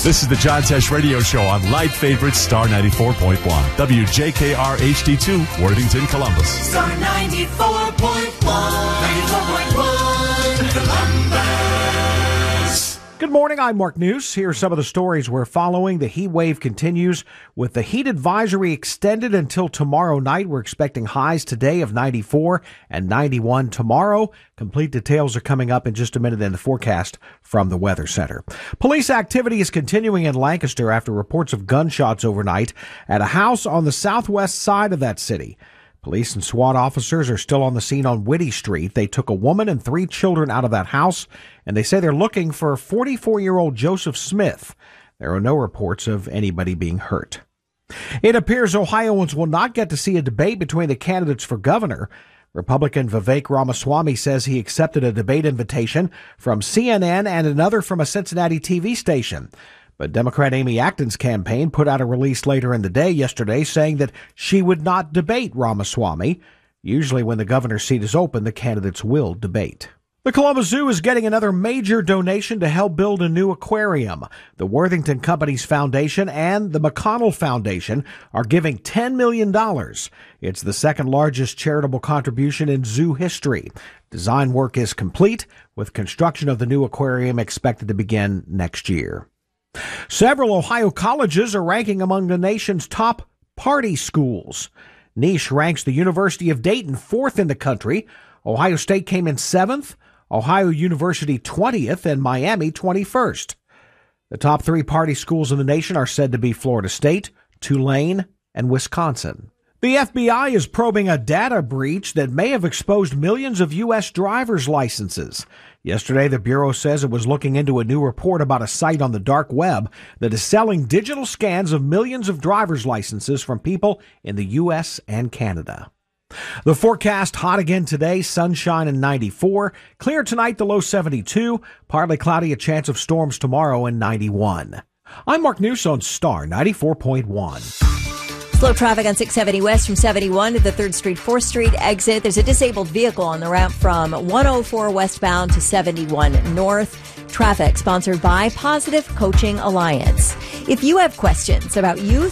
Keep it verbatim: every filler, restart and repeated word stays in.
This is the John Tesh Radio Show on Light Favorite Star ninety-four point one. W J K R H D two, Worthington, Columbus. Star ninety-four point one. ninety-four point one, Columbus. Good morning, I'm Mark News. Here are some of the stories we're following. The heat wave continues with the heat advisory extended until tomorrow night. We're expecting highs today of ninety-four and ninety-one tomorrow. Complete details are coming up in just a minute in the forecast from the Weather Center. Police activity is continuing in Lancaster after reports of gunshots overnight at a house on the southwest side of that city. Police and SWAT officers are still on the scene on Whitty Street. They took a woman and three children out of that house, and they say they're looking for forty-four-year-old Joseph Smith. There are no reports of anybody being hurt. It appears Ohioans will not get to see a debate between the candidates for governor. Republican Vivek Ramaswamy says he accepted a debate invitation from C N N and another from a Cincinnati T V station. But Democrat Amy Acton's campaign put out a release later in the day yesterday saying that she would not debate Ramaswamy. Usually when the governor's seat is open, the candidates will debate. The Columbus Zoo is getting another major donation to help build a new aquarium. The Worthington Companies Foundation and the McConnell Foundation are giving ten million dollars. It's the second largest charitable contribution in zoo history. Design work is complete, with construction of the new aquarium expected to begin next year. Several Ohio colleges are ranking among the nation's top party schools. Niche ranks the University of Dayton fourth in the country. Ohio State came in seventh, Ohio University twentieth, and Miami twenty-first. The top three party schools in the nation are said to be Florida State, Tulane, and Wisconsin. The F B I is probing a data breach that may have exposed millions of U S driver's licenses. Yesterday, the Bureau says it was looking into a new report about a site on the dark web that is selling digital scans of millions of driver's licenses from people in the U S and Canada. The forecast, hot again today, sunshine and ninety-four. Clear tonight, the low seventy-two. Partly cloudy, a chance of storms tomorrow, and ninety-one. I'm Mark News on Star ninety-four point one. Slow traffic on six seventy west from seventy-one to the third Street, fourth Street exit. There's a disabled vehicle on the route from one oh four westbound to seventy-one north. Traffic sponsored by Positive Coaching Alliance. If you have questions about youth